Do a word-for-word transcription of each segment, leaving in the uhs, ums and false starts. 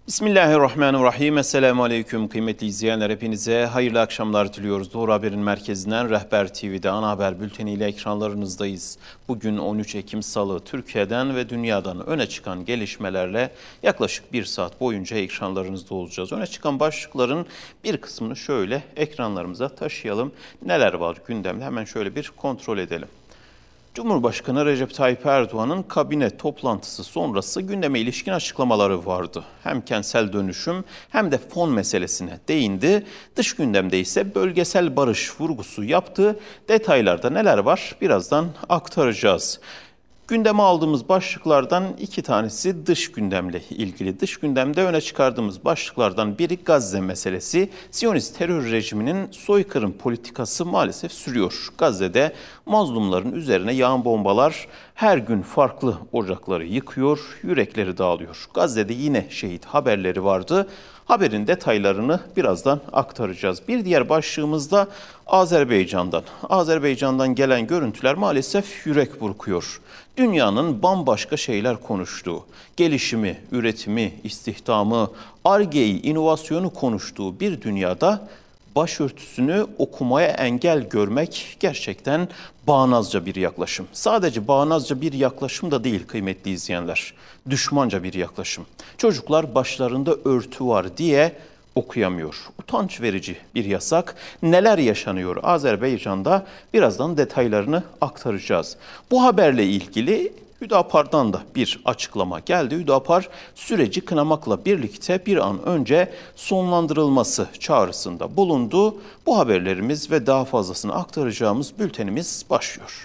Bismillahirrahmanirrahim. Esselamu Aleyküm kıymetli izleyenler, hepinize hayırlı akşamlar diliyoruz. Doğru Haber'in merkezinden Rehber T V'de ana haber bülteniyle ekranlarınızdayız. Bugün on üç Ekim Salı, Türkiye'den ve dünyadan öne çıkan gelişmelerle yaklaşık bir saat boyunca ekranlarınızda olacağız. Öne çıkan başlıkların bir kısmını şöyle ekranlarımıza taşıyalım. Neler var gündemde, hemen şöyle bir kontrol edelim. Cumhurbaşkanı Recep Tayyip Erdoğan'ın kabine toplantısı sonrası gündeme ilişkin açıklamaları vardı. Hem kentsel dönüşüm hem de fon meselesine değindi. Dış gündemde ise bölgesel barış vurgusu yaptı. Detaylarda neler var birazdan aktaracağız. Gündeme aldığımız başlıklardan iki tanesi dış gündemle ilgili. Dış gündemde öne çıkardığımız başlıklardan biri Gazze meselesi. Siyonist terör rejiminin soykırım politikası maalesef sürüyor. Gazze'de mazlumların üzerine yağan bombalar her gün farklı ocakları yıkıyor, yürekleri dağılıyor. Gazze'de yine şehit haberleri vardı. Haberin detaylarını birazdan aktaracağız. Bir diğer başlığımızda Azerbaycan'dan. Azerbaycan'dan gelen görüntüler maalesef yürek burkuyor. Dünyanın bambaşka şeyler konuştuğu, gelişimi, üretimi, istihdamı, Ar-Ge'yi, inovasyonu konuştuğu bir dünyada başörtüsünü okumaya engel görmek gerçekten bağnazca bir yaklaşım. Sadece bağnazca bir yaklaşım da değil kıymetli izleyenler. Düşmanca bir yaklaşım. Çocuklar başlarında örtü var diye okuyamıyor. Utanç verici bir yasak. Neler yaşanıyor Azerbaycan'da, birazdan detaylarını aktaracağız. Bu haberle ilgili Hüdapar'dan da bir açıklama geldi. Hüdapar süreci kınamakla birlikte bir an önce sonlandırılması çağrısında bulundu. Bu haberlerimiz ve daha fazlasını aktaracağımız bültenimiz başlıyor.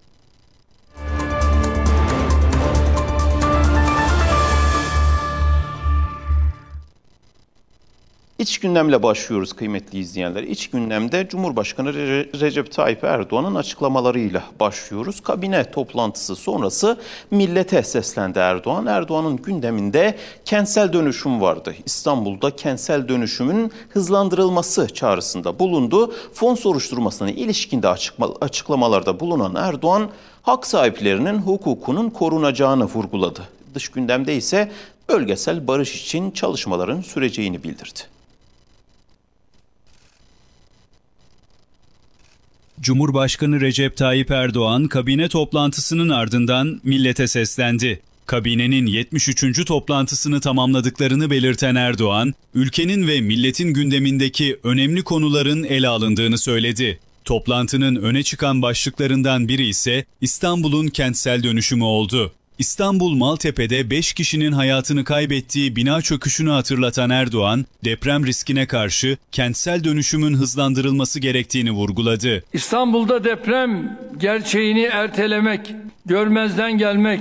İç gündemle başlıyoruz kıymetli izleyenler. İç gündemde Cumhurbaşkanı Recep Tayyip Erdoğan'ın açıklamalarıyla başlıyoruz. Kabine toplantısı sonrası millete seslendi Erdoğan. Erdoğan'ın gündeminde kentsel dönüşüm vardı. İstanbul'da kentsel dönüşümün hızlandırılması çağrısında bulundu. Fon soruşturmasına ilişkin de açıklamalarda bulunan Erdoğan, hak sahiplerinin hukukunun korunacağını vurguladı. Dış gündemde ise bölgesel barış için çalışmaların süreceğini bildirdi. Cumhurbaşkanı Recep Tayyip Erdoğan kabine toplantısının ardından millete seslendi. Kabinenin yetmiş üçüncü toplantısını tamamladıklarını belirten Erdoğan, ülkenin ve milletin gündemindeki önemli konuların ele alındığını söyledi. Toplantının öne çıkan başlıklarından biri ise İstanbul'un kentsel dönüşümü oldu. İstanbul Maltepe'de beş kişinin hayatını kaybettiği bina çöküşünü hatırlatan Erdoğan, deprem riskine karşı kentsel dönüşümün hızlandırılması gerektiğini vurguladı. İstanbul'da deprem gerçeğini ertelemek, görmezden gelmek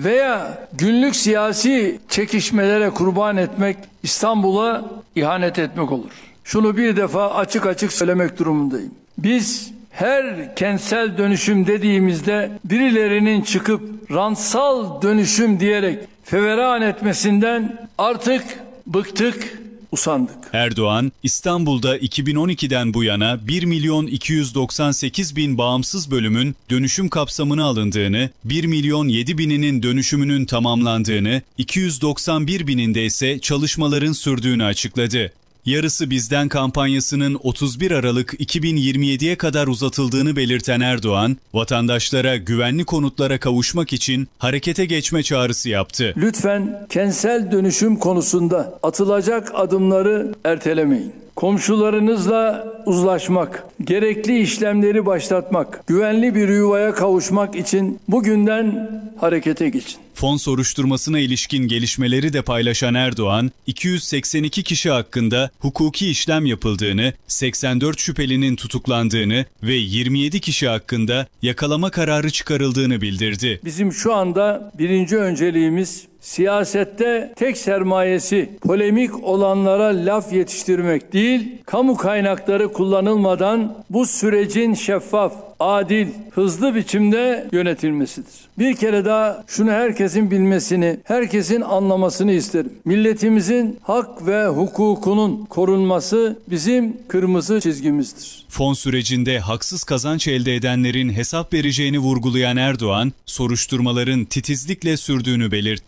veya günlük siyasi çekişmelere kurban etmek İstanbul'a ihanet etmek olur. Şunu bir defa açık açık söylemek durumundayım. Biz her kentsel dönüşüm dediğimizde birilerinin çıkıp rantsal dönüşüm diyerek feveran etmesinden artık bıktık, usandık. Erdoğan, İstanbul'da iki bin on ikiden bu yana bir milyon iki yüz doksan sekiz bin bağımsız bölümün dönüşüm kapsamına alındığını, bir milyon yedi bininin dönüşümünün tamamlandığını, iki yüz doksan bir bininde ise çalışmaların sürdüğünü açıkladı. Yarısı Bizden kampanyasının otuz bir Aralık iki bin yirmi yediye kadar uzatıldığını belirten Erdoğan, vatandaşlara güvenli konutlara kavuşmak için harekete geçme çağrısı yaptı. Lütfen kentsel dönüşüm konusunda atılacak adımları ertelemeyin. Komşularınızla uzlaşmak, gerekli işlemleri başlatmak, güvenli bir yuvaya kavuşmak için bugünden harekete geçin. Fon soruşturmasına ilişkin gelişmeleri de paylaşan Erdoğan, iki yüz seksen iki kişi hakkında hukuki işlem yapıldığını, seksen dört şüphelinin tutuklandığını ve yirmi yedi kişi hakkında yakalama kararı çıkarıldığını bildirdi. Bizim şu anda birinci önceliğimiz siyasette tek sermayesi polemik olanlara laf yetiştirmek değil, kamu kaynakları kullanılmadan bu sürecin şeffaf, adil, hızlı biçimde yönetilmesidir. Bir kere daha şunu herkesin bilmesini, herkesin anlamasını isterim. Milletimizin hak ve hukukunun korunması bizim kırmızı çizgimizdir. Fon sürecinde haksız kazanç elde edenlerin hesap vereceğini vurgulayan Erdoğan, soruşturmaların titizlikle sürdüğünü belirtti.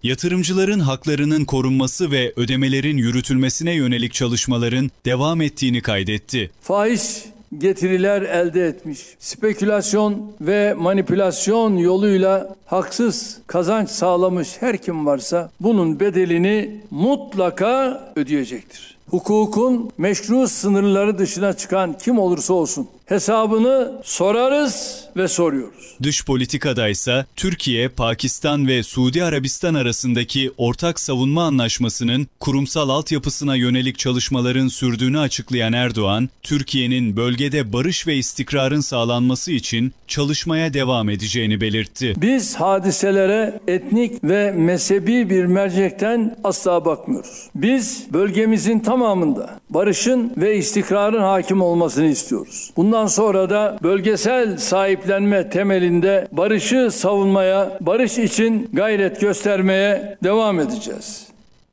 Yatırımcıların haklarının korunması ve ödemelerin yürütülmesine yönelik çalışmaların devam ettiğini kaydetti. Fahiş getiriler elde etmiş, spekülasyon ve manipülasyon yoluyla haksız kazanç sağlamış her kim varsa bunun bedelini mutlaka ödeyecektir. Hukukun meşru sınırları dışına çıkan kim olursa olsun hesabını sorarız ve soruyoruz. Dış politikada ise Türkiye, Pakistan ve Suudi Arabistan arasındaki ortak savunma anlaşmasının kurumsal altyapısına yönelik çalışmaların sürdüğünü açıklayan Erdoğan, Türkiye'nin bölgede barış ve istikrarın sağlanması için çalışmaya devam edeceğini belirtti. Biz hadiselere etnik ve mezhebi bir mercekten asla bakmıyoruz. Biz bölgemizin tamamında barışın ve istikrarın hakim olmasını istiyoruz. Bundan sonra da bölgesel sahiplenme temelinde barışı savunmaya, barış için gayret göstermeye devam edeceğiz.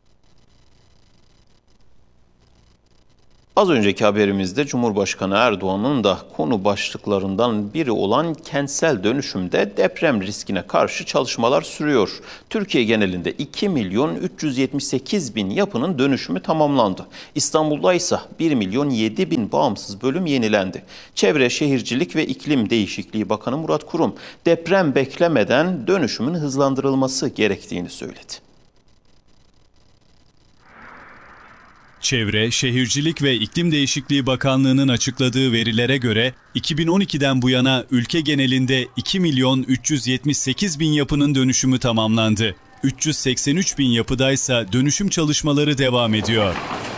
Az önceki haberimizde Cumhurbaşkanı Erdoğan'ın da konu başlıklarından biri olan kentsel dönüşümde deprem riskine karşı çalışmalar sürüyor. Türkiye genelinde iki milyon üç yüz yetmiş sekiz bin yapının dönüşümü tamamlandı. İstanbul'da ise bir milyon yedi bin bağımsız bölüm yenilendi. Çevre, Şehircilik ve İklim Değişikliği Bakanı Murat Kurum deprem beklemeden dönüşümün hızlandırılması gerektiğini söyledi. Çevre, Şehircilik ve İklim Değişikliği Bakanlığı'nın açıkladığı verilere göre iki bin on ikiden bu yana ülke genelinde iki milyon üç yüz yetmiş sekiz bin yapının dönüşümü tamamlandı. üç yüz seksen üç bin yapıdaysa dönüşüm çalışmaları devam ediyor.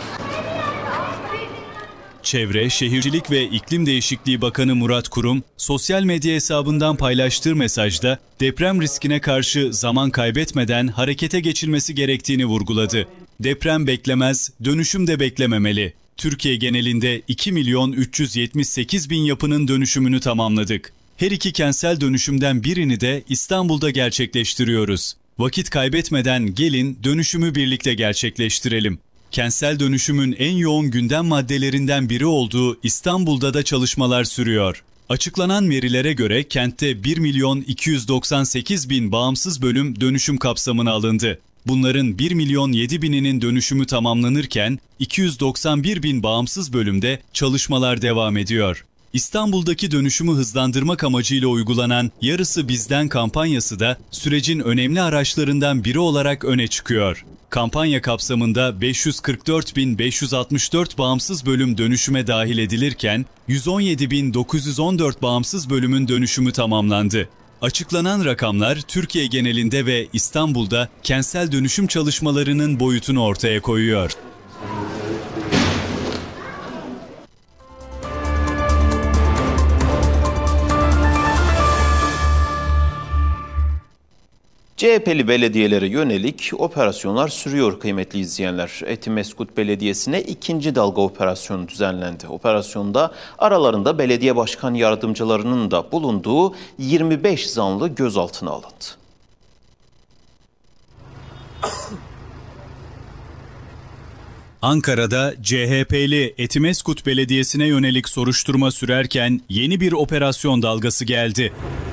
Çevre, Şehircilik ve İklim Değişikliği Bakanı Murat Kurum, sosyal medya hesabından paylaştığı mesajda deprem riskine karşı zaman kaybetmeden harekete geçilmesi gerektiğini vurguladı. Deprem beklemez, dönüşüm de beklememeli. Türkiye genelinde iki milyon üç yüz yetmiş sekiz bin yapının dönüşümünü tamamladık. Her iki kentsel dönüşümden birini de İstanbul'da gerçekleştiriyoruz. Vakit kaybetmeden gelin dönüşümü birlikte gerçekleştirelim. Kentsel dönüşümün en yoğun gündem maddelerinden biri olduğu İstanbul'da da çalışmalar sürüyor. Açıklanan verilere göre kentte bir milyon iki yüz doksan sekiz bin bağımsız bölüm dönüşüm kapsamına alındı. Bunların bir milyon yedi bininin dönüşümü tamamlanırken iki yüz doksan bir bin bağımsız bölümde çalışmalar devam ediyor. İstanbul'daki dönüşümü hızlandırmak amacıyla uygulanan Yarısı Bizden kampanyası da sürecin önemli araçlarından biri olarak öne çıkıyor. Kampanya kapsamında beş yüz kırk dört bin beş yüz altmış dört bağımsız bölüm dönüşüme dahil edilirken yüz on yedi bin dokuz yüz on dört bağımsız bölümün dönüşümü tamamlandı. Açıklanan rakamlar Türkiye genelinde ve İstanbul'da kentsel dönüşüm çalışmalarının boyutunu ortaya koyuyor. C H P'li belediyelere yönelik operasyonlar sürüyor kıymetli izleyenler. Etimesgut Belediyesi'ne ikinci dalga operasyonu düzenlendi. Operasyonda aralarında belediye başkan yardımcılarının da bulunduğu yirmi beş zanlı gözaltına alındı. Ankara'da C H P'li Etimesgut Belediyesi'ne yönelik soruşturma sürerken yeni bir operasyon dalgası geldi.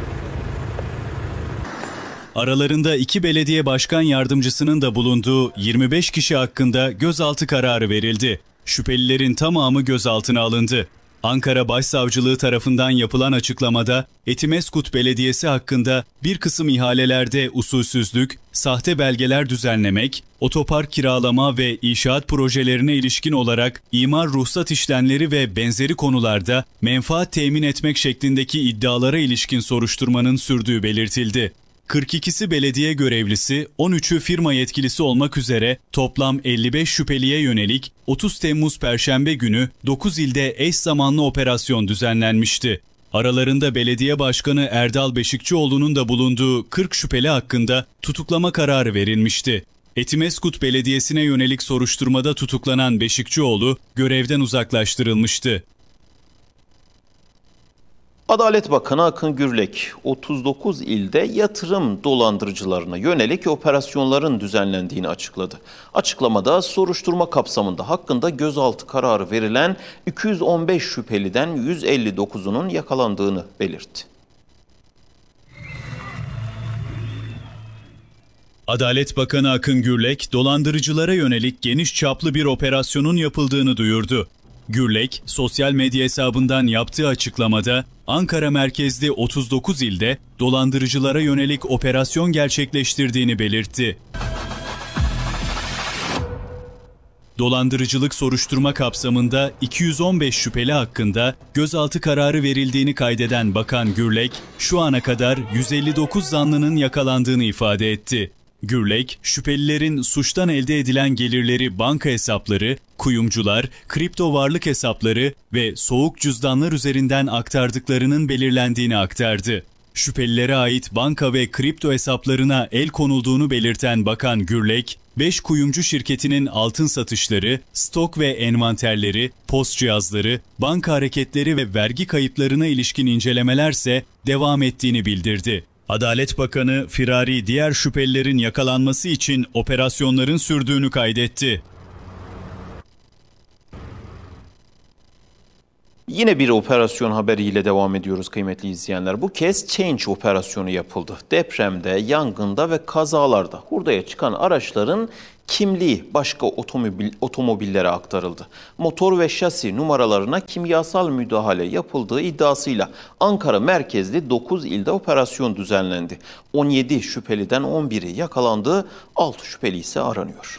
Aralarında iki belediye başkan yardımcısının da bulunduğu yirmi beş kişi hakkında gözaltı kararı verildi. Şüphelilerin tamamı gözaltına alındı. Ankara Başsavcılığı tarafından yapılan açıklamada Etimesgut Belediyesi hakkında bir kısım ihalelerde usulsüzlük, sahte belgeler düzenlemek, otopark kiralama ve inşaat projelerine ilişkin olarak imar ruhsat işlemleri ve benzeri konularda menfaat temin etmek şeklindeki iddialara ilişkin soruşturmanın sürdüğü belirtildi. kırk ikisi belediye görevlisi, on üçü firma yetkilisi olmak üzere toplam elli beş şüpheliye yönelik otuz Temmuz Perşembe günü dokuz ilde eş zamanlı operasyon düzenlenmişti. Aralarında belediye başkanı Erdal Beşikçioğlu'nun da bulunduğu kırk şüpheli hakkında tutuklama kararı verilmişti. Etimesgut Belediyesi'ne yönelik soruşturmada tutuklanan Beşikçioğlu görevden uzaklaştırılmıştı. Adalet Bakanı Akın Gürlek, otuz dokuz ilde yatırım dolandırıcılarına yönelik operasyonların düzenlendiğini açıkladı. Açıklamada soruşturma kapsamında hakkında gözaltı kararı verilen iki yüz on beş şüpheliden yüz elli dokuzunun yakalandığını belirtti. Adalet Bakanı Akın Gürlek, dolandırıcılara yönelik geniş çaplı bir operasyonun yapıldığını duyurdu. Gürlek, sosyal medya hesabından yaptığı açıklamada, Ankara merkezli otuz dokuz ilde dolandırıcılara yönelik operasyon gerçekleştirdiğini belirtti. Dolandırıcılık soruşturma kapsamında iki yüz on beş şüpheli hakkında gözaltı kararı verildiğini kaydeden Bakan Gürlek, şu ana kadar yüz elli dokuz zanlının yakalandığını ifade etti. Gürlek, şüphelilerin suçtan elde edilen gelirleri banka hesapları, kuyumcular, kripto varlık hesapları ve soğuk cüzdanlar üzerinden aktardıklarının belirlendiğini aktardı. Şüphelilere ait banka ve kripto hesaplarına el konulduğunu belirten Bakan Gürlek, beş kuyumcu şirketinin altın satışları, stok ve envanterleri, post cihazları, banka hareketleri ve vergi kayıtlarına ilişkin incelemelerse devam ettiğini bildirdi. Adalet Bakanı, firari diğer şüphelilerin yakalanması için operasyonların sürdüğünü kaydetti. Yine bir operasyon haberiyle devam ediyoruz kıymetli izleyenler. Bu kez Change operasyonu yapıldı. Depremde, yangında ve kazalarda hurdaya çıkan araçların kimliği başka otomobil, otomobillere aktarıldı. Motor ve şasi numaralarına kimyasal müdahale yapıldığı iddiasıyla Ankara merkezli dokuz ilde operasyon düzenlendi. on yedi şüpheliden on biri yakalandı, altı şüpheli ise aranıyor.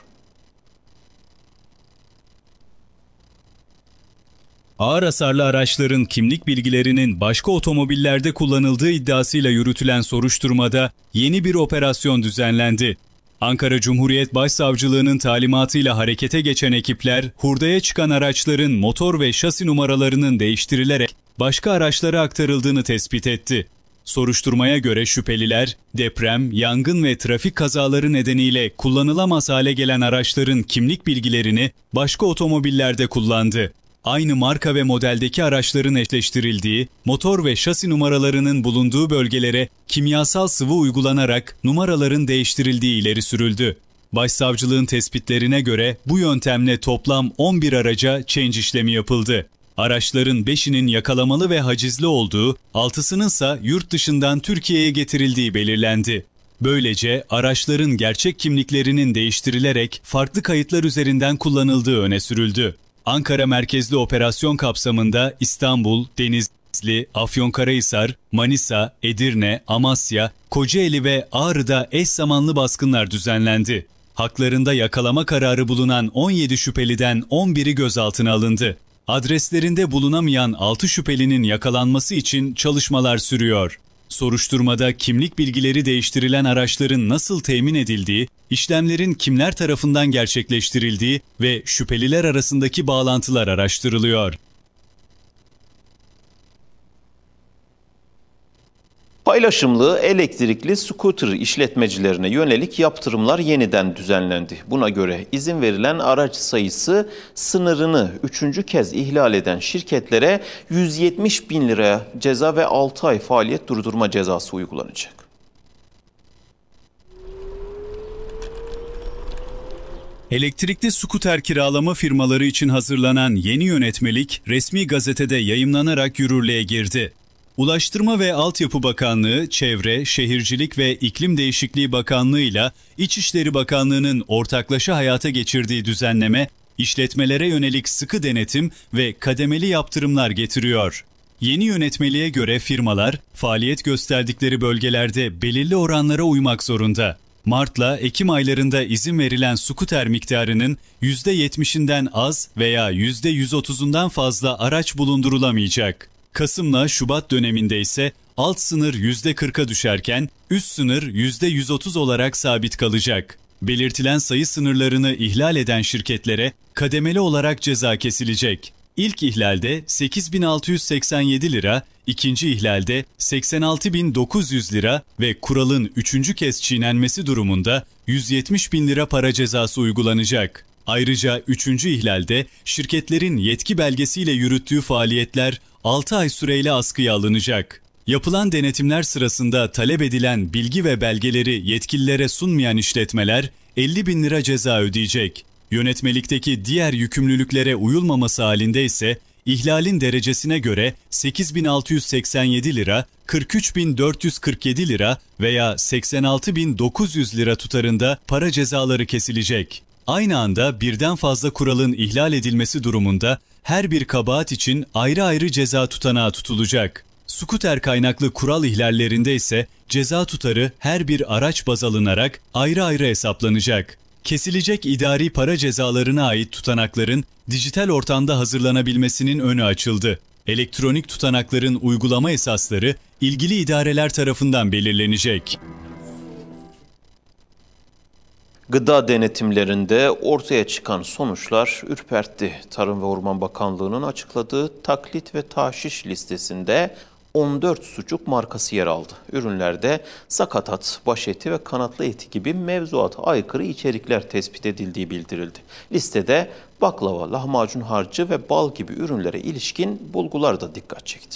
Ağır hasarlı araçların kimlik bilgilerinin başka otomobillerde kullanıldığı iddiasıyla yürütülen soruşturmada yeni bir operasyon düzenlendi. Ankara Cumhuriyet Başsavcılığı'nın talimatıyla harekete geçen ekipler, hurdaya çıkan araçların motor ve şasi numaralarının değiştirilerek başka araçlara aktarıldığını tespit etti. Soruşturmaya göre şüpheliler, deprem, yangın ve trafik kazaları nedeniyle kullanılamaz hale gelen araçların kimlik bilgilerini başka otomobillerde kullandı. Aynı marka ve modeldeki araçların eşleştirildiği, motor ve şasi numaralarının bulunduğu bölgelere kimyasal sıvı uygulanarak numaraların değiştirildiği ileri sürüldü. Başsavcılığın tespitlerine göre bu yöntemle toplam on bir araca change işlemi yapıldı. Araçların beşinin yakalamalı ve hacizli olduğu, altısının ise yurt dışından Türkiye'ye getirildiği belirlendi. Böylece araçların gerçek kimliklerinin değiştirilerek farklı kayıtlar üzerinden kullanıldığı öne sürüldü. Ankara merkezli operasyon kapsamında İstanbul, Denizli, Afyonkarahisar, Manisa, Edirne, Amasya, Kocaeli ve Ağrı'da eş zamanlı baskınlar düzenlendi. Haklarında yakalama kararı bulunan on yedi şüpheliden on biri gözaltına alındı. Adreslerinde bulunamayan altı şüphelinin yakalanması için çalışmalar sürüyor. Soruşturmada kimlik bilgileri değiştirilen araçların nasıl temin edildiği, işlemlerin kimler tarafından gerçekleştirildiği ve şüpheliler arasındaki bağlantılar araştırılıyor. Paylaşımlı elektrikli scooter işletmecilerine yönelik yaptırımlar yeniden düzenlendi. Buna göre izin verilen araç sayısı sınırını üçüncü kez ihlal eden şirketlere yüz yetmiş bin lira ceza ve altı ay faaliyet durdurma cezası uygulanacak. Elektrikli skuter kiralama firmaları için hazırlanan yeni yönetmelik resmi gazetede yayımlanarak yürürlüğe girdi. Ulaştırma ve Altyapı Bakanlığı, Çevre, Şehircilik ve İklim Değişikliği Bakanlığı ile İçişleri Bakanlığı'nın ortaklaşa hayata geçirdiği düzenleme, işletmelere yönelik sıkı denetim ve kademeli yaptırımlar getiriyor. Yeni yönetmeliğe göre firmalar, faaliyet gösterdikleri bölgelerde belirli oranlara uymak zorunda. Mart'la Ekim aylarında izin verilen skuter miktarının yüzde yetmişinden az veya yüzde yüz otuzundan fazla araç bulundurulamayacak. Kasım'la Şubat döneminde ise alt sınır yüzde kırka düşerken üst sınır yüzde yüz otuz olarak sabit kalacak. Belirtilen sayı sınırlarını ihlal eden şirketlere kademeli olarak ceza kesilecek. İlk ihlalde sekiz bin altı yüz seksen yedi lira, ikinci ihlalde seksen altı bin dokuz yüz lira ve kuralın üçüncü kez çiğnenmesi durumunda yüz yetmiş bin lira para cezası uygulanacak. Ayrıca üçüncü ihlalde şirketlerin yetki belgesiyle yürüttüğü faaliyetler altı ay süreyle askıya alınacak. Yapılan denetimler sırasında talep edilen bilgi ve belgeleri yetkililere sunmayan işletmeler elli bin lira ceza ödeyecek. Yönetmelikteki diğer yükümlülüklere uyulmaması halinde ise ihlalin derecesine göre sekiz bin altı yüz seksen yedi lira, kırk üç bin dört yüz kırk yedi lira veya seksen altı bin dokuz yüz lira tutarında para cezaları kesilecek. Aynı anda birden fazla kuralın ihlal edilmesi durumunda her bir kabahat için ayrı ayrı ceza tutanağı tutulacak. Skuter kaynaklı kural ihlallerinde ise ceza tutarı her bir araç baz alınarak ayrı ayrı hesaplanacak. Kesilecek idari para cezalarına ait tutanakların dijital ortamda hazırlanabilmesinin önü açıldı. Elektronik tutanakların uygulama esasları ilgili idareler tarafından belirlenecek. Gıda denetimlerinde ortaya çıkan sonuçlar ürpertti. Tarım ve Orman Bakanlığı'nın açıkladığı taklit ve taşiş listesinde on dört sucuk markası yer aldı. Ürünlerde sakatat, baş eti ve kanatlı eti gibi mevzuata aykırı içerikler tespit edildiği bildirildi. Listede baklava, lahmacun harcı ve bal gibi ürünlere ilişkin bulgular da dikkat çekti.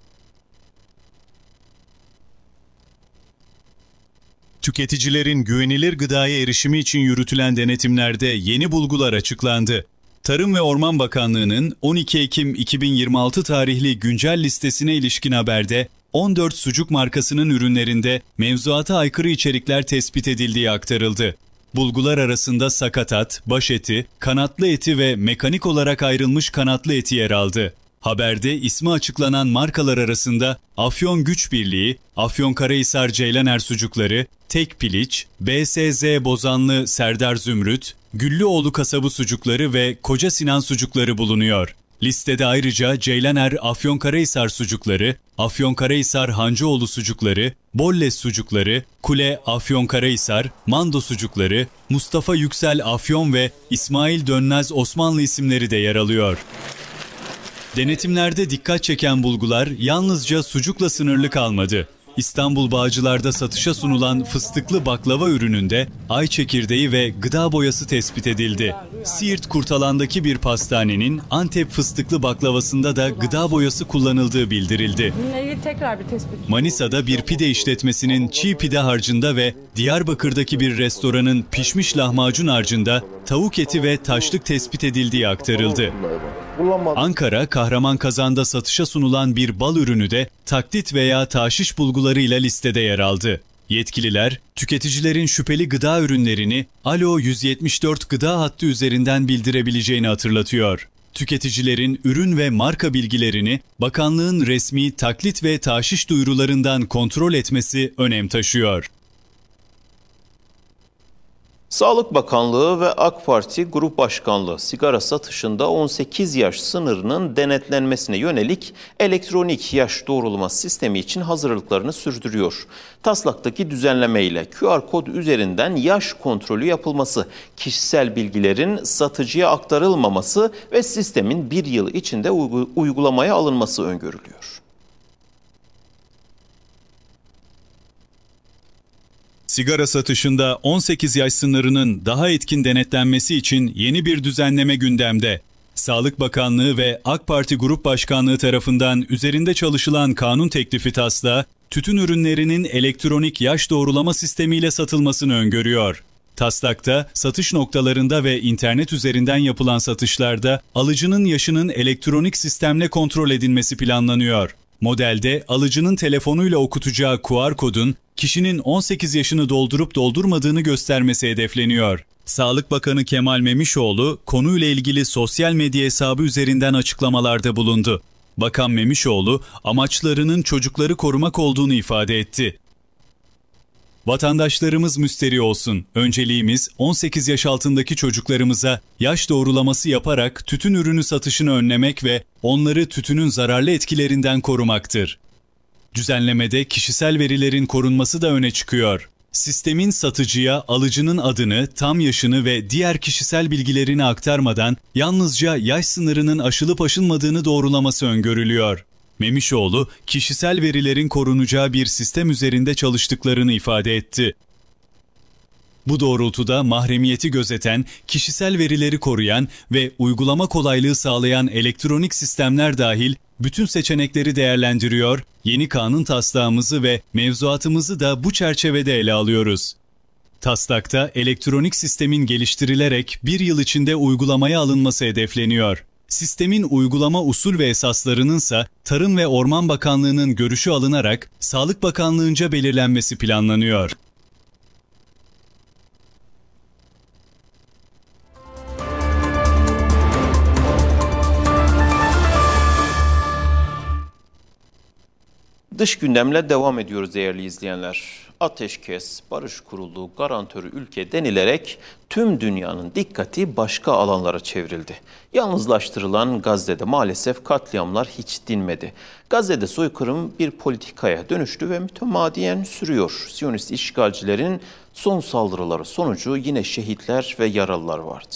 Tüketicilerin güvenilir gıdaya erişimi için yürütülen denetimlerde yeni bulgular açıklandı. Tarım ve Orman Bakanlığı'nın on iki Ekim iki bin yirmi altı tarihli güncel listesine ilişkin haberde on dört sucuk markasının ürünlerinde mevzuata aykırı içerikler tespit edildiği aktarıldı. Bulgular arasında sakatat, baş eti, kanatlı eti ve mekanik olarak ayrılmış kanatlı eti yer aldı. Haberde ismi açıklanan markalar arasında Afyon Güç Birliği, Afyonkarahisar Ceylaner Sucukları, Tek Piliç, B S Z Bozanlı Serdar Zümrüt, Güllüoğlu Kasabı Sucukları ve Koca Sinan Sucukları bulunuyor. Listede ayrıca Ceylaner Afyonkarahisar Sucukları, Afyonkarahisar Hancıoğlu Sucukları, Bolles Sucukları, Kule Afyonkarahisar, Mando Sucukları, Mustafa Yüksel Afyon ve İsmail Dönmez Osmanlı isimleri de yer alıyor. Denetimlerde dikkat çeken bulgular yalnızca sucukla sınırlı kalmadı. İstanbul Bağcılar'da satışa sunulan fıstıklı baklava ürününde ay çekirdeği ve gıda boyası tespit edildi. Siirt Kurtalan'daki bir pastanenin Antep fıstıklı baklavasında da gıda boyası kullanıldığı bildirildi. Tekrar bir tespit. Manisa'da bir pide işletmesinin çiğ pide harcında ve Diyarbakır'daki bir restoranın pişmiş lahmacun harcında tavuk eti ve taşlık tespit edildiği aktarıldı. Ankara, Kahramanmaraş'ta satışa sunulan bir bal ürünü de taklit veya taşiş bulgularıyla listede yer aldı. Yetkililer, tüketicilerin şüpheli gıda ürünlerini Alo yüz yetmiş dört gıda hattı üzerinden bildirebileceğini hatırlatıyor. Tüketicilerin ürün ve marka bilgilerini bakanlığın resmi taklit ve taşiş duyurularından kontrol etmesi önem taşıyor. Sağlık Bakanlığı ve AK Parti Grup Başkanlığı sigara satışında on sekiz yaş sınırının denetlenmesine yönelik elektronik yaş doğrulama sistemi için hazırlıklarını sürdürüyor. Taslaktaki düzenlemeyle Q R kod üzerinden yaş kontrolü yapılması, kişisel bilgilerin satıcıya aktarılmaması ve sistemin bir yıl içinde uygulamaya alınması öngörülüyor. Sigara satışında on sekiz yaş sınırının daha etkin denetlenmesi için yeni bir düzenleme gündemde. Sağlık Bakanlığı ve AK Parti Grup Başkanlığı tarafından üzerinde çalışılan kanun teklifi taslağı, tütün ürünlerinin elektronik yaş doğrulama sistemiyle satılmasını öngörüyor. Taslakta, satış noktalarında ve internet üzerinden yapılan satışlarda alıcının yaşının elektronik sistemle kontrol edilmesi planlanıyor. Modelde alıcının telefonuyla okutacağı Q R kodun kişinin on sekiz yaşını doldurup doldurmadığını göstermesi hedefleniyor. Sağlık Bakanı Kemal Memişoğlu konuyla ilgili sosyal medya hesabı üzerinden açıklamalarda bulundu. Bakan Memişoğlu amaçlarının çocukları korumak olduğunu ifade etti. Vatandaşlarımız müsterih olsun. Önceliğimiz on sekiz yaş altındaki çocuklarımıza yaş doğrulaması yaparak tütün ürünü satışını önlemek ve onları tütünün zararlı etkilerinden korumaktır. Düzenlemede kişisel verilerin korunması da öne çıkıyor. Sistemin satıcıya alıcının adını, tam yaşını ve diğer kişisel bilgilerini aktarmadan yalnızca yaş sınırının aşılıp aşılmadığını doğrulaması öngörülüyor. Memişoğlu, kişisel verilerin korunacağı bir sistem üzerinde çalıştıklarını ifade etti. Bu doğrultuda mahremiyeti gözeten, kişisel verileri koruyan ve uygulama kolaylığı sağlayan elektronik sistemler dahil bütün seçenekleri değerlendiriyor, yeni kanun taslağımızı ve mevzuatımızı da bu çerçevede ele alıyoruz. Taslakta elektronik sistemin geliştirilerek bir yıl içinde uygulamaya alınması hedefleniyor. Sistemin uygulama usul ve esaslarınınsa Tarım ve Orman Bakanlığı'nın görüşü alınarak Sağlık Bakanlığı'nca belirlenmesi planlanıyor. Dış gündemle devam ediyoruz değerli izleyenler. Ateşkes, barış kurulu, garantörü ülke denilerek tüm dünyanın dikkati başka alanlara çevrildi. Yalnızlaştırılan Gazze'de maalesef katliamlar hiç dinmedi. Gazze'de soykırım bir politikaya dönüştü ve mütemadiyen sürüyor. Siyonist işgalcilerin son saldırıları sonucu yine şehitler ve yaralılar vardı.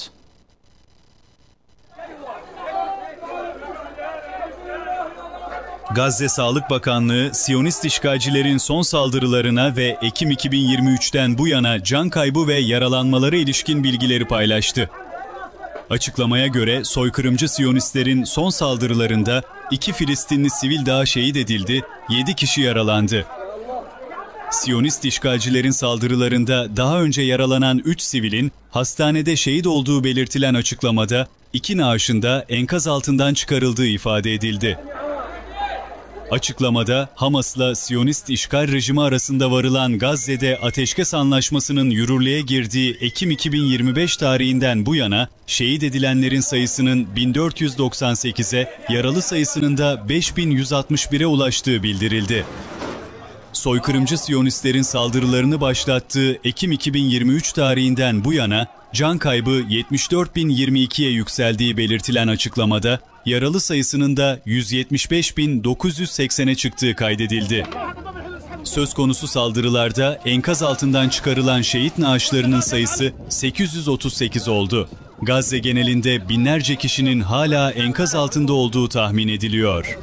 Gazze Sağlık Bakanlığı, Siyonist işgalcilerin son saldırılarına ve Ekim iki bin yirmi üçten bu yana can kaybı ve yaralanmalara ilişkin bilgileri paylaştı. Açıklamaya göre soykırımcı Siyonistlerin son saldırılarında iki Filistinli sivil daha şehit edildi, yedi kişi yaralandı. Siyonist işgalcilerin saldırılarında daha önce yaralanan üç sivilin hastanede şehit olduğu belirtilen açıklamada iki naaşın da enkaz altından çıkarıldığı ifade edildi. Açıklamada Hamas'la Siyonist işgal rejimi arasında varılan Gazze'de ateşkes anlaşmasının yürürlüğe girdiği Ekim iki bin yirmi beş tarihinden bu yana şehit edilenlerin sayısının bin dört yüz doksan sekize, yaralı sayısının da beş bin yüz altmış bire ulaştığı bildirildi. Soykırımcı Siyonistlerin saldırılarını başlattığı Ekim iki bin yirmi üç tarihinden bu yana can kaybı yetmiş dört bin yirmi ikiye yükseldiği belirtilen açıklamada yaralı sayısının da yüz yetmiş beş bin dokuz yüz seksene çıktığı kaydedildi. Söz konusu saldırılarda enkaz altından çıkarılan şehit naaşlarının sayısı sekiz yüz otuz sekiz oldu. Gazze genelinde binlerce kişinin hala enkaz altında olduğu tahmin ediliyor.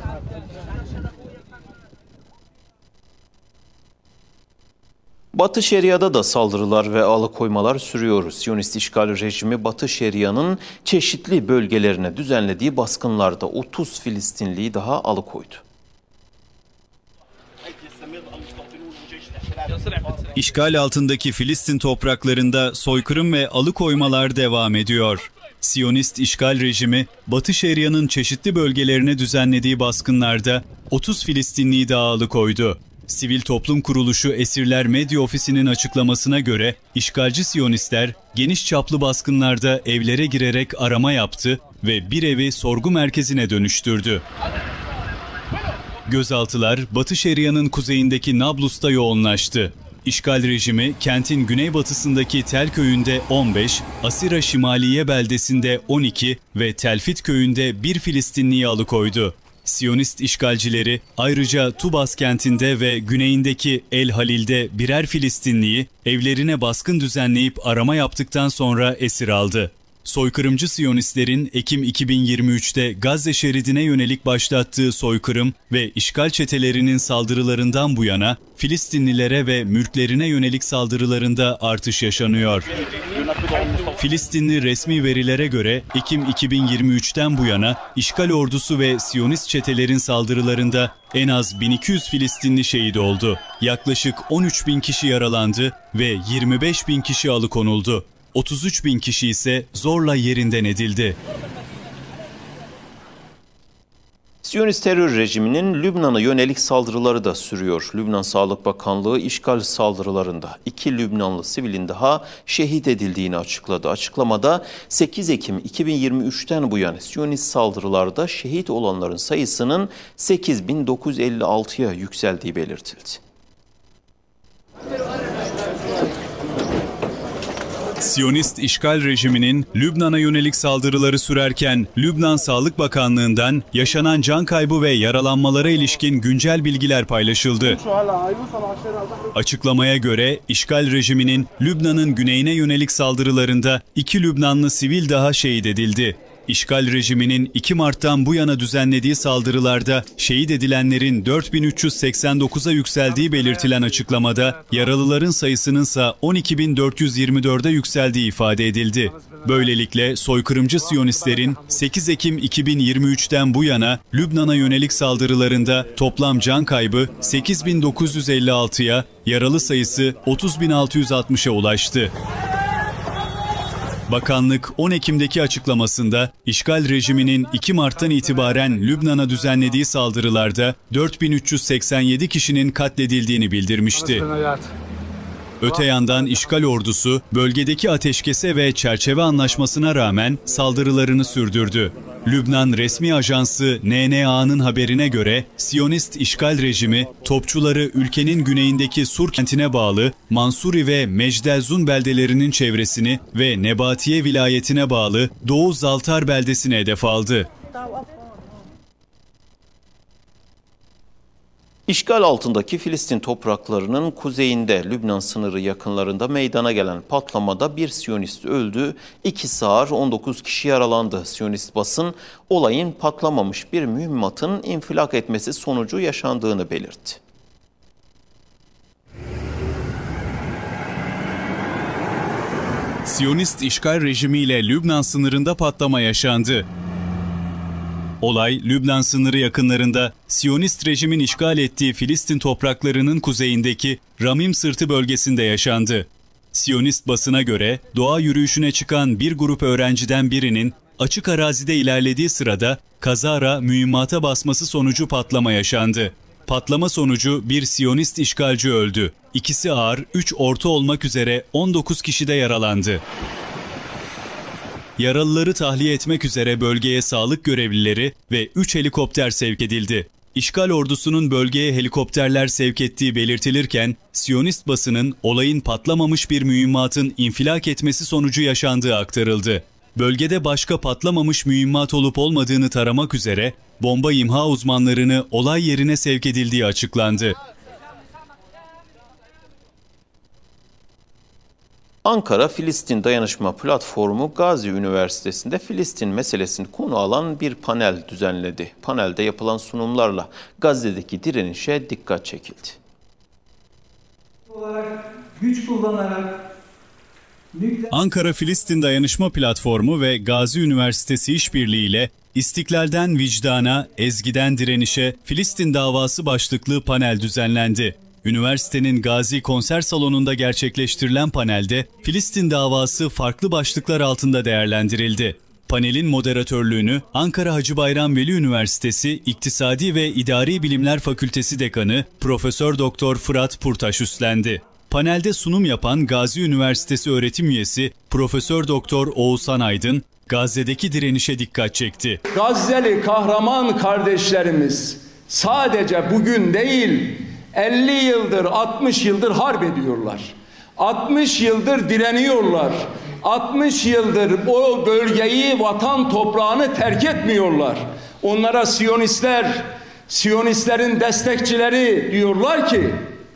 Batı Şeria'da da saldırılar ve alıkoymalar sürüyor. Siyonist işgal rejimi Batı Şeria'nın çeşitli bölgelerine düzenlediği baskınlarda otuz Filistinliyi daha alıkoydu. İşgal altındaki Filistin topraklarında soykırım ve alıkoymalar devam ediyor. Siyonist işgal rejimi Batı Şeria'nın çeşitli bölgelerine düzenlediği baskınlarda otuz Filistinliyi daha alıkoydu. Sivil Toplum Kuruluşu Esirler Medya Ofisi'nin açıklamasına göre işgalci Siyonistler geniş çaplı baskınlarda evlere girerek arama yaptı ve bir evi sorgu merkezine dönüştürdü. Gözaltılar Batı Şeria'nın kuzeyindeki Nablus'ta yoğunlaştı. İşgal rejimi kentin güneybatısındaki Tel köyünde on beş, Asira Şimaliye beldesinde on iki ve Telfit köyünde bir Filistinliyi alıkoydu. Siyonist işgalcileri ayrıca Tubas kentinde ve güneyindeki El Halil'de birer Filistinliyi evlerine baskın düzenleyip arama yaptıktan sonra esir aldı. Soykırımcı Siyonistlerin Ekim iki bin yirmi üçte Gazze şeridine yönelik başlattığı soykırım ve işgal çetelerinin saldırılarından bu yana Filistinlilere ve mülklerine yönelik saldırılarında artış yaşanıyor. Filistinli resmi verilere göre Ekim iki bin yirmi üçten bu yana işgal ordusu ve Siyonist çetelerin saldırılarında en az bin iki yüz Filistinli şehit oldu. Yaklaşık on üç bin kişi yaralandı ve yirmi beş bin kişi alıkonuldu. otuz üç bin kişi ise zorla yerinden edildi. Siyonist terör rejiminin Lübnan'a yönelik saldırıları da sürüyor. Lübnan Sağlık Bakanlığı işgal saldırılarında iki Lübnanlı sivilin daha şehit edildiğini açıkladı. Açıklamada sekiz Ekim iki bin yirmi üçten bu yana Siyonist saldırılarda şehit olanların sayısının sekiz bin dokuz yüz elli altıya yükseldiği belirtildi. Siyonist işgal rejiminin Lübnan'a yönelik saldırıları sürerken Lübnan Sağlık Bakanlığı'ndan yaşanan can kaybı ve yaralanmalara ilişkin güncel bilgiler paylaşıldı. Açıklamaya göre işgal rejiminin Lübnan'ın güneyine yönelik saldırılarında iki Lübnanlı sivil daha şehit edildi. İşgal rejiminin iki Mart'tan bu yana düzenlediği saldırılarda şehit edilenlerin dört bin üç yüz seksen dokuza yükseldiği belirtilen açıklamada yaralıların sayısının ise on iki bin dört yüz yirmi dörde yükseldiği ifade edildi. Böylelikle soykırımcı Siyonistlerin sekiz Ekim iki bin yirmi üçten bu yana Lübnan'a yönelik saldırılarında toplam can kaybı sekiz bin dokuz yüz elli altıya, yaralı sayısı otuz bin altı yüz altmışa ulaştı. Bakanlık on Ekim'deki açıklamasında işgal rejiminin iki Mart'tan itibaren Lübnan'a düzenlediği saldırılarda dört bin üç yüz seksen yedi kişinin katledildiğini bildirmişti. Öte yandan işgal ordusu bölgedeki ateşkese ve çerçeve anlaşmasına rağmen saldırılarını sürdürdü. Lübnan resmi ajansı N N A'nın haberine göre Siyonist işgal rejimi topçuları ülkenin güneyindeki Sur kentine bağlı Mansuri ve Mecdelzun beldelerinin çevresini ve Nebatiye vilayetine bağlı Doğu Zaltar beldesine hedef aldı. İşgal altındaki Filistin topraklarının kuzeyinde Lübnan sınırı yakınlarında meydana gelen patlamada bir Siyonist öldü, iki sağır, on dokuz kişi yaralandı. Siyonist basın olayın patlamamış bir mühimmatın infilak etmesi sonucu yaşandığını belirtti. Siyonist işgal rejimiyle Lübnan sınırında patlama yaşandı. Olay, Lübnan sınırı yakınlarında Siyonist rejimin işgal ettiği Filistin topraklarının kuzeyindeki Ramim Sırtı bölgesinde yaşandı. Siyonist basına göre doğa yürüyüşüne çıkan bir grup öğrenciden birinin açık arazide ilerlediği sırada kazara mühimmata basması sonucu patlama yaşandı. Patlama sonucu bir Siyonist işgalci öldü. İkisi ağır, üç orta olmak üzere on dokuz kişi de yaralandı. Yaralıları tahliye etmek üzere bölgeye sağlık görevlileri ve üç helikopter sevk edildi. İşgal ordusunun bölgeye helikopterler sevk ettiği belirtilirken, Siyonist basının olayın patlamamış bir mühimmatın infilak etmesi sonucu yaşandığı aktarıldı. Bölgede başka patlamamış mühimmat olup olmadığını taramak üzere bomba imha uzmanlarını olay yerine sevk edildiği açıklandı. Ankara Filistin Dayanışma Platformu Gazi Üniversitesi'nde Filistin meselesini konu alan bir panel düzenledi. Panelde yapılan sunumlarla Gazze'deki direnişe dikkat çekildi. Güç kullanarak Ankara Filistin Dayanışma Platformu ve Gazi Üniversitesi işbirliğiyle İstiklalden Vicdana, Ezgiden Direnişe, Filistin Davası başlıklı panel düzenlendi. Üniversitenin Gazi Konser Salonu'nda gerçekleştirilen panelde Filistin davası farklı başlıklar altında değerlendirildi. Panelin moderatörlüğünü Ankara Hacı Bayram Veli Üniversitesi İktisadi ve İdari Bilimler Fakültesi Dekanı Profesör Doktor Fırat Purtaş üstlendi. Panelde sunum yapan Gazi Üniversitesi öğretim üyesi Profesör Doktor Oğuzhan Aydın, Gazze'deki direnişe dikkat çekti. Gazze'li kahraman kardeşlerimiz sadece bugün değil, elli yıldır, altmış yıldır harp ediyorlar. altmış yıldır direniyorlar. altmış yıldır o bölgeyi, vatan toprağını terk etmiyorlar. Onlara Siyonistler, Siyonistlerin destekçileri diyorlar ki,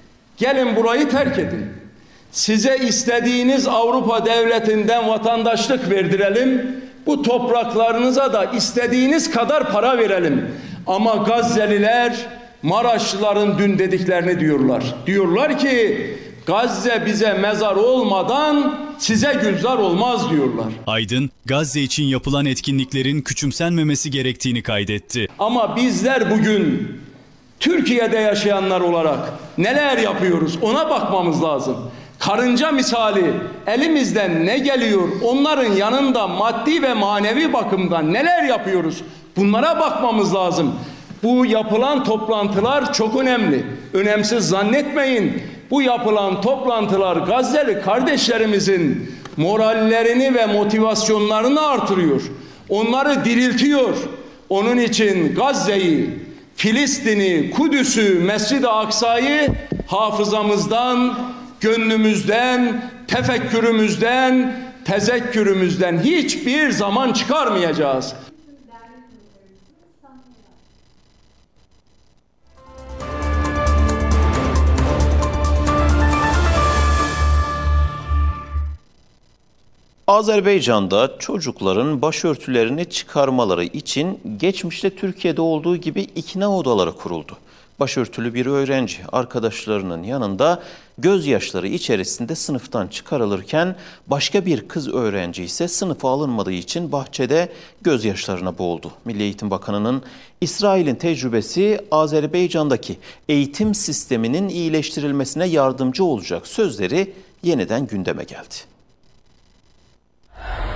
gelin burayı terk edin. Size istediğiniz Avrupa devletinden vatandaşlık verdirelim. Bu topraklarınıza da istediğiniz kadar para verelim. Ama Gazze'liler Maraşlıların dün dediklerini diyorlar. Diyorlar ki Gazze bize mezar olmadan size gülzar olmaz diyorlar. Aydın, Gazze için yapılan etkinliklerin küçümsenmemesi gerektiğini kaydetti. Ama bizler bugün Türkiye'de yaşayanlar olarak neler yapıyoruz ona bakmamız lazım. Karınca misali elimizden ne geliyor, onların yanında maddi ve manevi bakımdan neler yapıyoruz bunlara bakmamız lazım. Bu yapılan toplantılar çok önemli. Önemsiz zannetmeyin. Bu yapılan toplantılar Gazze'li kardeşlerimizin morallerini ve motivasyonlarını artırıyor. Onları diriltiyor. Onun için Gazze'yi, Filistin'i, Kudüs'ü, Mescid-i Aksa'yı hafızamızdan, gönlümüzden, tefekkürümüzden, tezekkürümüzden hiçbir zaman çıkarmayacağız. Azerbaycan'da çocukların başörtülerini çıkarmaları için geçmişte Türkiye'de olduğu gibi ikna odaları kuruldu. Başörtülü bir öğrenci arkadaşlarının yanında gözyaşları içerisinde sınıftan çıkarılırken başka bir kız öğrenci ise sınıfa alınmadığı için bahçede gözyaşlarına boğuldu. Milli Eğitim Bakanı'nın İsrail'in tecrübesi Azerbaycan'daki eğitim sisteminin iyileştirilmesine yardımcı olacak sözleri yeniden gündeme geldi.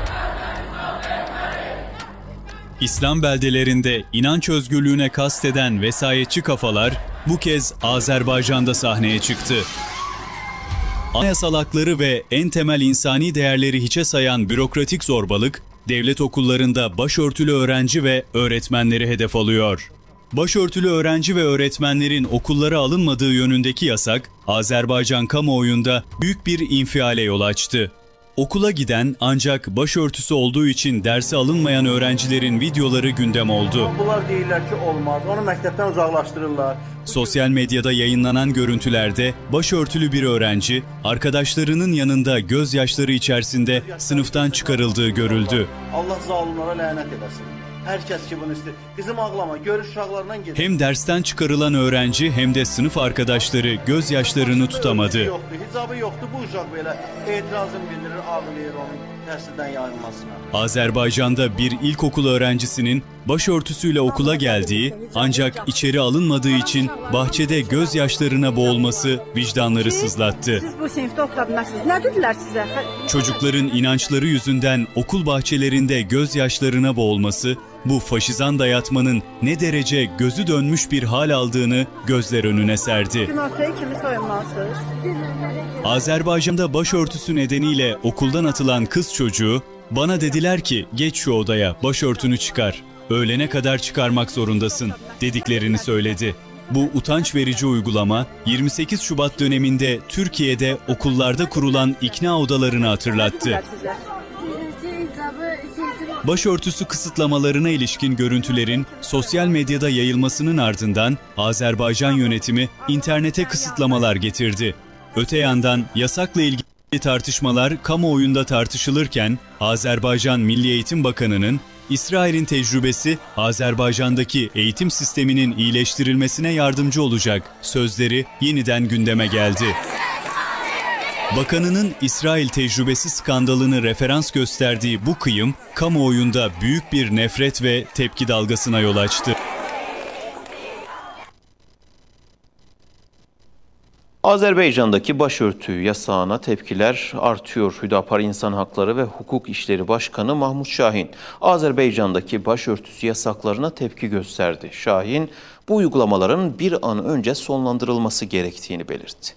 İslam beldelerinde inanç özgürlüğüne kasteden vesayetçi kafalar bu kez Azerbaycan'da sahneye çıktı. Anayasal hakları ve en temel insani değerleri hiçe sayan bürokratik zorbalık, devlet okullarında başörtülü öğrenci ve öğretmenleri hedef alıyor. Başörtülü öğrenci ve öğretmenlerin okullara alınmadığı yönündeki yasak, Azerbaycan kamuoyunda büyük bir infiale yol açtı. Okula giden ancak başörtüsü olduğu için derse alınmayan öğrencilerin videoları gündem oldu. Bunlar deyirlər ki olmaz, onu məktəbdən uzaqlaşdırırlar. Sosyal medyada yayınlanan görüntülerde başörtülü bir öğrenci, arkadaşlarının yanında gözyaşları içerisinde sınıftan çıkarıldığı görüldü. Allah zalimlara lənət eləsin. Herkes ki bunu ister. Kızım ağlama, görüş uşaqlarından gedir. Hem dersten çıkarılan öğrenci hem de sınıf arkadaşları gözyaşlarını tutamadı. Yoktu, hicabı yoktu. Bu uşaq belə etirazını bildirir, ağlayır onun təhsildən yayılmasına. Azerbaycan'da bir ilkokul öğrencisinin başörtüsüyle okula geldiği ancak içeri alınmadığı için bahçede gözyaşlarına boğulması vicdanları sızlattı. Siz bu sınıfta oturabilirsiniz. Ne dediler size? Çocukların inançları yüzünden okul bahçelerinde gözyaşlarına boğulması, bu faşizan dayatmanın ne derece gözü dönmüş bir hal aldığını gözler önüne serdi. Günortaya kimi soyunmalısınız? Azerbaycan'da başörtüsü nedeniyle okuldan atılan kız çocuğu, bana dediler ki geç şu odaya, başörtünü çıkar, öğlene kadar çıkarmak zorundasın dediklerini söyledi. Bu utanç verici uygulama yirmi sekiz Şubat döneminde Türkiye'de okullarda kurulan ikna odalarını hatırlattı. Başörtüsü kısıtlamalarına ilişkin görüntülerin sosyal medyada yayılmasının ardından Azerbaycan yönetimi internete kısıtlamalar getirdi. Öte yandan yasakla ilgili tartışmalar kamuoyunda tartışılırken Azerbaycan Milli Eğitim Bakanı'nın İsrail'in tecrübesi Azerbaycan'daki eğitim sisteminin iyileştirilmesine yardımcı olacak sözleri yeniden gündeme geldi. Bakanının İsrail tecrübesi skandalını referans gösterdiği bu kıyım, kamuoyunda büyük bir nefret ve tepki dalgasına yol açtı. Azerbaycan'daki başörtü yasağına tepkiler artıyor. Hüdapar İnsan Hakları ve Hukuk İşleri Başkanı Mahmut Şahin, Azerbaycan'daki başörtüsü yasaklarına tepki gösterdi. Şahin, bu uygulamaların bir an önce sonlandırılması gerektiğini belirtti.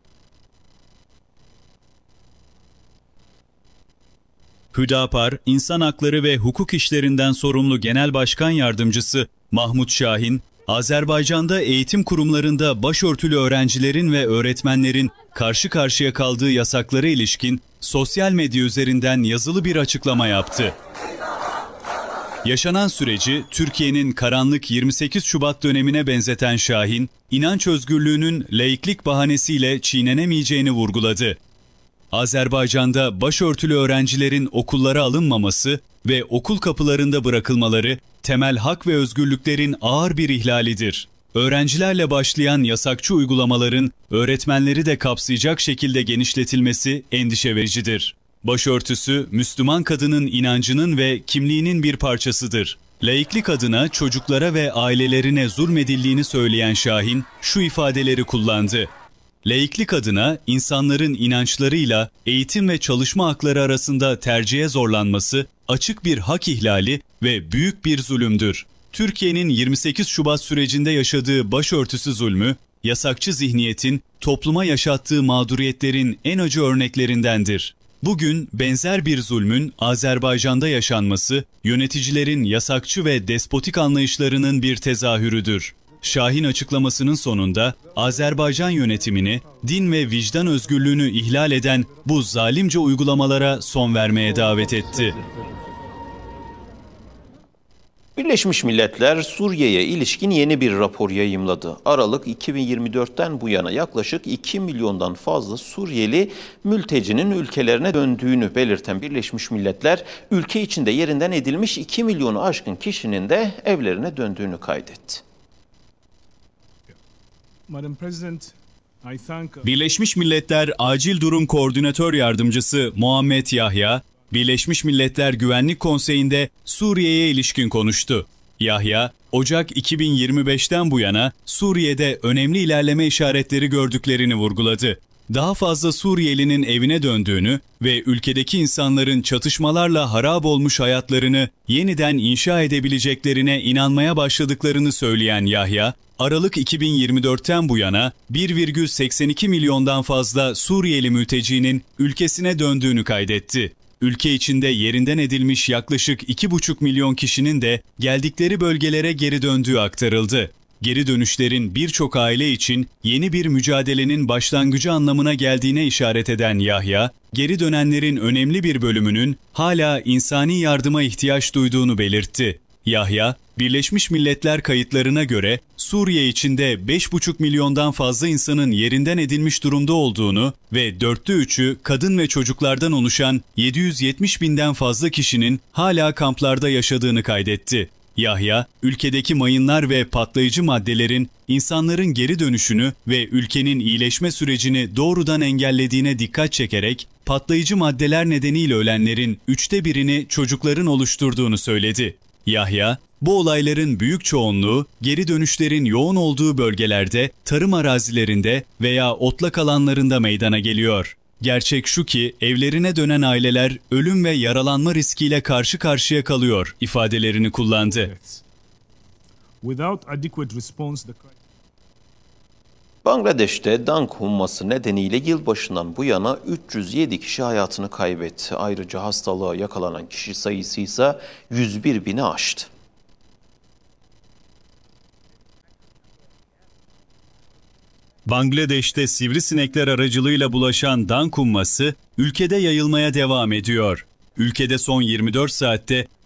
Hüdapar, İnsan Hakları ve Hukuk İşlerinden sorumlu Genel Başkan Yardımcısı Mahmut Şahin, Azerbaycan'da eğitim kurumlarında başörtülü öğrencilerin ve öğretmenlerin karşı karşıya kaldığı yasaklara ilişkin sosyal medya üzerinden yazılı bir açıklama yaptı. Yaşanan süreci Türkiye'nin karanlık yirmi sekiz Şubat dönemine benzeten Şahin, inanç özgürlüğünün laiklik bahanesiyle çiğnenemeyeceğini vurguladı. Azerbaycan'da başörtülü öğrencilerin okullara alınmaması ve okul kapılarında bırakılmaları temel hak ve özgürlüklerin ağır bir ihlalidir. Öğrencilerle başlayan yasakçı uygulamaların öğretmenleri de kapsayacak şekilde genişletilmesi endişe vericidir. Başörtüsü, Müslüman kadının inancının ve kimliğinin bir parçasıdır. Laiklik adına çocuklara ve ailelerine zulmedildiğini söyleyen Şahin şu ifadeleri kullandı. Laiklik adına insanların inançlarıyla eğitim ve çalışma hakları arasında tercihe zorlanması açık bir hak ihlali ve büyük bir zulümdür. Türkiye'nin yirmi sekiz Şubat sürecinde yaşadığı başörtüsü zulmü, yasakçı zihniyetin topluma yaşattığı mağduriyetlerin en acı örneklerindendir. Bugün benzer bir zulmün Azerbaycan'da yaşanması, yöneticilerin yasakçı ve despotik anlayışlarının bir tezahürüdür. Şahin açıklamasının sonunda Azerbaycan yönetimini din ve vicdan özgürlüğünü ihlal eden bu zalimce uygulamalara son vermeye davet etti. Birleşmiş Milletler Suriye'ye ilişkin yeni bir rapor yayımladı. Aralık iki bin yirmi dörtten bu yana yaklaşık iki milyondan fazla Suriyeli mültecinin ülkelerine döndüğünü belirten Birleşmiş Milletler, ülke içinde yerinden edilmiş iki milyonu aşkın kişinin de evlerine döndüğünü kaydetti. Birleşmiş Milletler Acil Durum Koordinatör Yardımcısı Muhammed Yahya, Birleşmiş Milletler Güvenlik Konseyi'nde Suriye'ye ilişkin konuştu. Yahya, Ocak iki bin yirmi beşten bu yana Suriye'de önemli ilerleme işaretleri gördüklerini vurguladı. daha fazla Suriyelinin evine döndüğünü ve ülkedeki insanların çatışmalarla harap olmuş hayatlarını yeniden inşa edebileceklerine inanmaya başladıklarını söyleyen Yahya, Aralık iki bin yirmi dörtten bu yana bir virgül seksen iki milyondan fazla Suriyeli mültecinin ülkesine döndüğünü kaydetti. Ülke içinde yerinden edilmiş yaklaşık iki buçuk milyon kişinin de geldikleri bölgelere geri döndüğü aktarıldı. Geri dönüşlerin birçok aile için yeni bir mücadelenin başlangıcı anlamına geldiğine işaret eden Yahya, geri dönenlerin önemli bir bölümünün hala insani yardıma ihtiyaç duyduğunu belirtti. Yahya, Birleşmiş Milletler kayıtlarına göre Suriye içinde beş buçuk milyondan fazla insanın yerinden edilmiş durumda olduğunu ve dörtte üçü kadın ve çocuklardan oluşan yedi yüz yetmiş binden fazla kişinin hala kamplarda yaşadığını kaydetti. Yahya, ülkedeki mayınlar ve patlayıcı maddelerin insanların geri dönüşünü ve ülkenin iyileşme sürecini doğrudan engellediğine dikkat çekerek, patlayıcı maddeler nedeniyle ölenlerin üçte birini çocukların oluşturduğunu söyledi. Yahya, bu olayların büyük çoğunluğu geri dönüşlerin yoğun olduğu bölgelerde, tarım arazilerinde veya otlak alanlarında meydana geliyor. Gerçek şu ki evlerine dönen aileler ölüm ve yaralanma riskiyle karşı karşıya kalıyor ifadelerini kullandı. Bangladeş'te dank humması nedeniyle yılbaşından bu yana üç yüz yedi kişi hayatını kaybetti. Ayrıca hastalığa yakalanan kişi sayısı ise yüz bir bini aştı. Bangladeş'te sivrisinekler aracılığıyla bulaşan dank humması ülkede yayılmaya devam ediyor. Ülkede son yirmi dört saatte